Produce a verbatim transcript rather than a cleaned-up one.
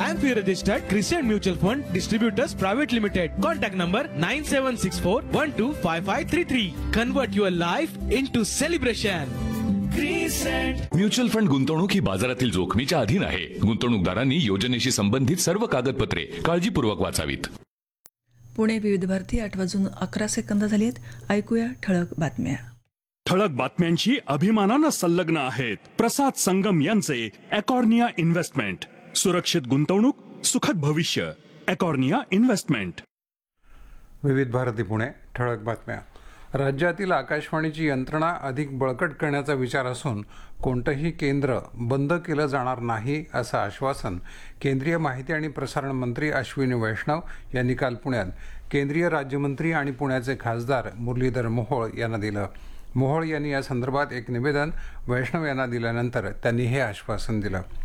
I am fee registered Crescent Mutual Fund Distributors Private Limited. Contact number nine seven six four one two five five three three. Convert your life into celebration. Mutual fund गुंतवणूक ही बाजारातील जोखमीच्या अधीन आहे. गुंतवणूकदारांनी योजनेशी संबंधित सर्व कागदपत्रे काळजीपूर्वक वाचावीत. पुणे विविध भारती आठ वाजून अकरा सेकंद झालीत. ऐकूया ठळक बातम्या. ठळक बातम्यांची अभिमानानं संलग्न आहेत प्रसाद संगम यांचे एकॉर्निया इन्व्हेस्टमेंट. सुरक्षित गुंतवणूक सुखद भविष्य. एकॉर्निया इन्व्हेस्टमेंट. विविध भारती पुणे. ठळक बातम्या. राज्यातील आकाशवाणीची यंत्रणा अधिक बळकट करण्याचा विचार असून कोणतंही केंद्र बंद केलं जाणार नाही असं आश्वासन केंद्रीय माहिती आणि प्रसारण मंत्री अश्विनी वैष्णव यांनी काल पुण्यात केंद्रीय राज्यमंत्री आणि पुण्याचे खासदार मुरलीधर मोहोळ यांना दिलं. मोहोळ यांनी या संदर्भात एक निवेदन वैष्णव यांना दिल्यानंतर त्यांनी हे आश्वासन दिलं.